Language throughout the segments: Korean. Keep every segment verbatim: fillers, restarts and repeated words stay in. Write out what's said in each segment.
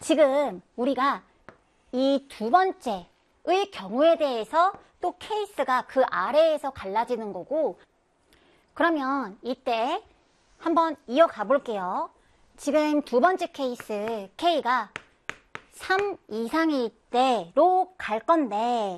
지금 우리가 이 두 번째의 경우에 대해서 또 케이스가 그 아래에서 갈라지는 거고, 그러면 이때 한번 이어가 볼게요. 지금 두 번째 케이스 K가 삼 이상일 때로 갈 건데,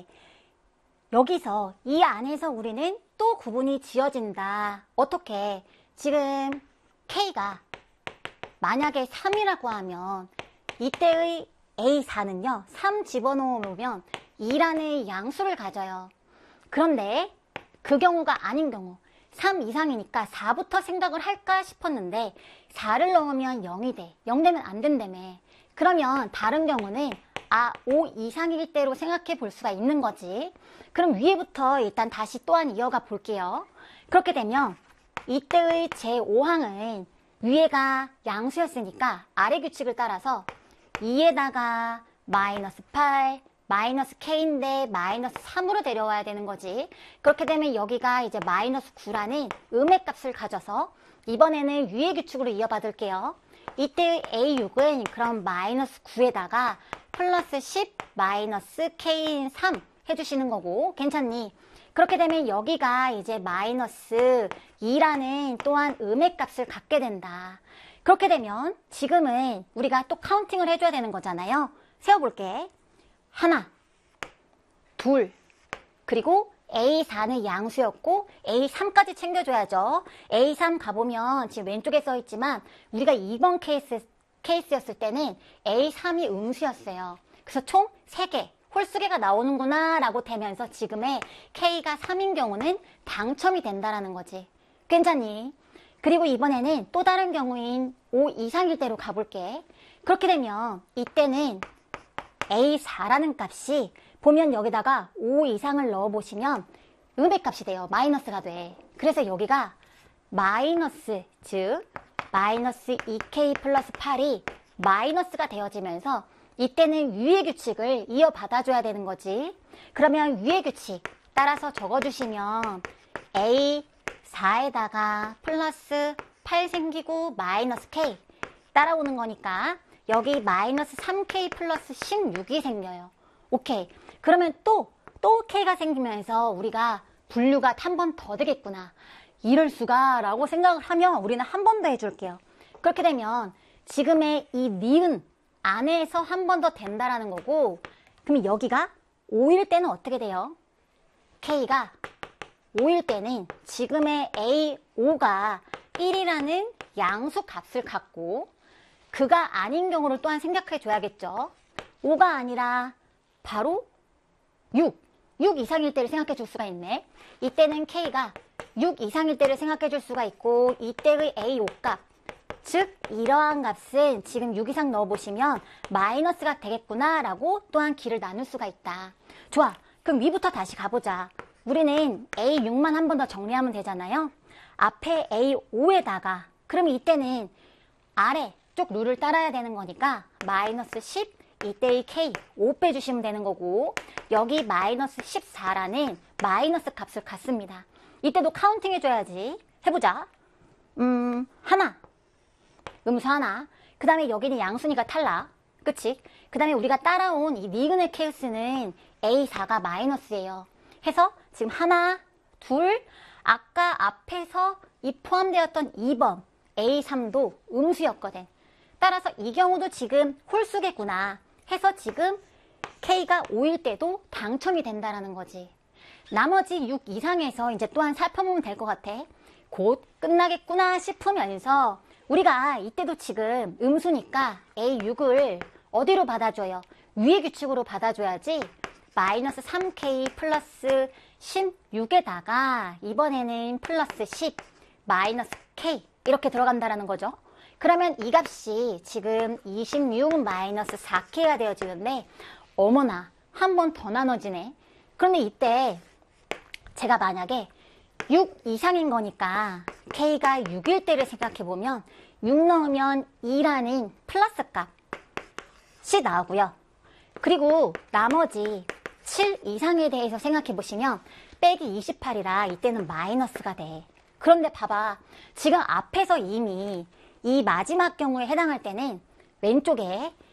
여기서 이 안에서 우리는 또 구분이 지어진다. 어떻게? 지금 K가 만약에 삼이라고 하면 이때의 에이 사는요 삼 집어넣으면 이라는 양수를 가져요. 그런데 그 경우가 아닌 경우, 삼 이상이니까 사부터 생각을 할까 싶었는데 사를 넣으면 영이 돼. 영 되면 안 된다며. 그러면 다른 경우는 아, 오 이상일 때로 생각해 볼 수가 있는 거지. 그럼 위에부터 일단 다시 또한 이어가 볼게요. 그렇게 되면 이때의 제오 항은 위에가 양수였으니까 아래 규칙을 따라서 이에다가 마이너스 팔, 마이너스 K인데 마이너스 삼으로 데려와야 되는 거지. 그렇게 되면 여기가 이제 마이너스 구라는 음의 값을 가져서 이번에는 위의 규칙으로 이어받을게요. 이때 에이 육은 그럼 마이너스 구에다가 플러스 십, 마이너스 K인 삼 해주시는 거고, 괜찮니? 그렇게 되면 여기가 이제 마이너스 이라는 또한 음의 값을 갖게 된다. 그렇게 되면 지금은 우리가 또 카운팅을 해줘야 되는 거잖아요. 세어볼게. 하나, 둘, 그리고 에이 사는 양수였고 에이 삼까지 챙겨줘야죠. 에이 삼 가보면 지금 왼쪽에 써있지만 우리가 이 번 케이스, 케이스였을 때는 에이 삼이 음수였어요. 그래서 총 세 개, 홀수개가 나오는구나 라고 되면서 지금의 K가 삼인 경우는 당첨이 된다라는 거지. 괜찮니? 그리고 이번에는 또 다른 경우인 오 이상일 때로 가볼게. 그렇게 되면 이때는 에이 사라는 값이 보면 여기다가 오 이상을 넣어보시면 음의 값이 돼요. 마이너스가 돼. 그래서 여기가 마이너스, 즉 마이너스 이 케이 플러스 팔이 마이너스가 되어지면서 이때는 위의 규칙을 이어받아줘야 되는 거지. 그러면 위의 규칙 따라서 적어주시면 에이 사에다가 플러스 팔 생기고 마이너스 K 따라오는 거니까 여기 마이너스 삼 케이 플러스 십육이 생겨요. 오케이. 그러면 또, 또 K가 생기면서 우리가 분류가 한 번 더 되겠구나. 이럴 수가 라고 생각을 하면 우리는 한 번 더 해줄게요. 그렇게 되면 지금의 이 니은 안에서 한 번 더 된다라는 거고, 그럼 여기가 오일 때는 어떻게 돼요? K가 오일 때는 지금의 에이 오가 일이라는 양수 값을 갖고 그가 아닌 경우를 또한 생각해 줘야겠죠. 오가 아니라 바로 육, 육 이상일 때를 생각해 줄 수가 있네. 이때는 K가 육 이상일 때를 생각해 줄 수가 있고, 이때의 에이 오 값, 즉 이러한 값은 지금 육 이상 넣어보시면 마이너스가 되겠구나 라고 또한 길을 나눌 수가 있다. 좋아. 그럼 위부터 다시 가보자. 우리는 에이 육만 한 번 더 정리하면 되잖아요. 앞에 에이 오에다가 그럼 이때는 아래 쪽 룰을 따라야 되는 거니까 마이너스 십, 이때의 K 오 빼주시면 되는 거고, 여기 마이너스 십사라는 마이너스 값을 갖습니다. 이때도 카운팅 해줘야지. 해보자. 음, 하나, 음수 하나. 그 다음에 여기는 양수니까 탈락. 그치? 그 다음에 우리가 따라온 이 니은의 케이스는 에이 사가 마이너스예요. 해서 지금 하나, 둘, 아까 앞에서 이 포함되었던 이 번 에이 삼도 음수였거든. 따라서 이 경우도 지금 홀수겠구나 해서 지금 K가 오일 때도 당첨이 된다라는 거지. 나머지 육 이상에서 이제 또한 살펴보면 될 것 같아. 곧 끝나겠구나 싶으면서 우리가 이때도 지금 음수니까 에이 육을 어디로 받아줘요? 위의 규칙으로 받아줘야지. 마이너스 삼 케이 플러스 십육에다가 이번에는 플러스 십, 마이너스 K 이렇게 들어간다라는 거죠. 그러면 이 값이 지금 이십육 마이너스 사 케이가 되어지는데 어머나 한 번 더 나눠지네. 그런데 이때 제가 만약에 육 이상인 거니까 K가 육일 때를 생각해보면 육 넣으면 이라는 플러스 값이 나오고요. 그리고 나머지 칠 이상에 대해서 생각해보시면 빼기 이십팔이라 이때는 마이너스가 돼. 그런데 봐봐. 지금 앞에서 이미 이 마지막 경우에 해당할 때는 왼쪽에